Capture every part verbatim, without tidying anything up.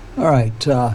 All right. Uh,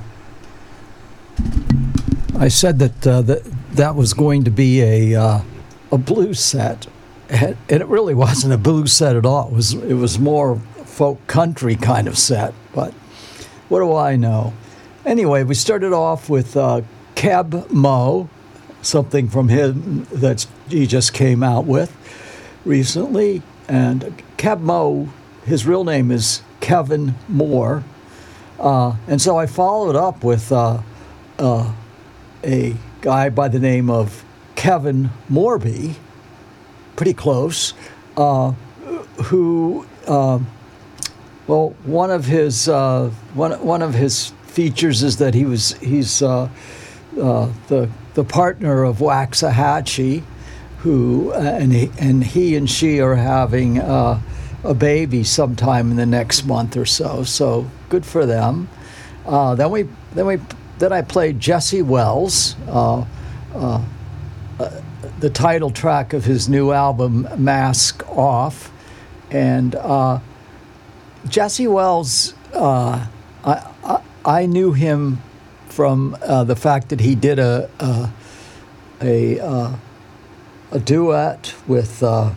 I said that, uh, that that was going to be a uh, a blues set, and it really wasn't a blues set at all. It was it was more folk country kind of set. But what do I know? Anyway, we started off with uh, Keb Mo, something from him that he just came out with recently, and Keb Mo, his real name is Kevin Moore. Uh, and so I followed up with uh, uh, a guy by the name of Kevin Morby, pretty close, uh, who, uh, well, one of his uh, one one of his features is that he was he's uh, uh, the the partner of Waxahachie, who uh, and he, and he and she are having Uh, a baby sometime in the next month or so. So good for them. Uh, then we then we then I played Jesse Wells, uh, uh, uh, the title track of his new album Mask Off, and uh, Jesse Wells. Uh, I, I I knew him from uh, the fact that he did a a a, uh, a duet with. Uh,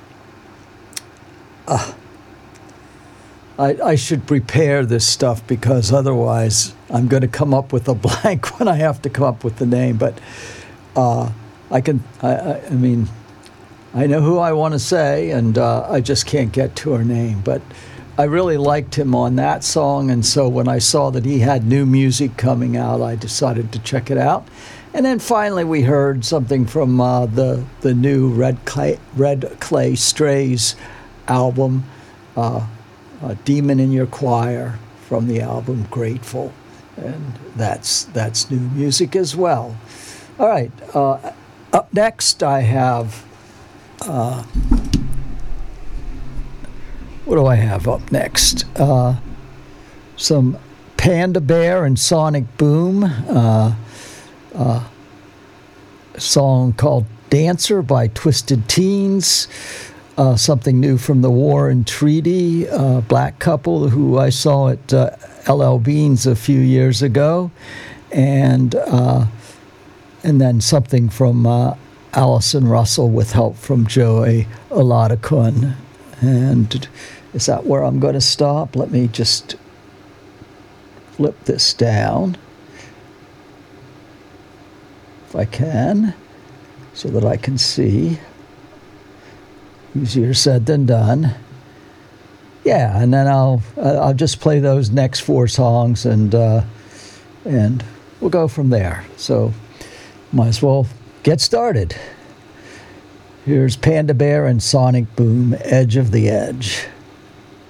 Uh, I, I should prepare this stuff because otherwise I'm going to come up with a blank when I have to come up with the name. But uh, I can, I, I, I mean, I know who I want to say, and uh, I just can't get to her name. But I really liked him on that song, and so when I saw that he had new music coming out, I decided to check it out. And then finally we heard something from uh, the, the new Red Clay, Red Clay Strays album, uh, uh, Demon in Your Choir, from the album Grateful, and that's that's new music as well. All right, uh, up next I have, uh, what do I have up next? Uh, some Panda Bear and Sonic Boom, uh, uh, a song called Dancer by Twisted Teens. Uh, something new from the War and Treaty, uh, black couple who I saw at uh, L L Bean's a few years ago, and uh, and then something from uh, Allison Russell with help from Joey Oladokun. And is that where I'm going to stop? Let me just flip this down, if I can, so that I can see. Easier said than done. Yeah, and then I'll I'll just play those next four songs, and uh, and we'll go from there. So might as well get started. Here's Panda Bear and Sonic Boom, Edge of the Edge.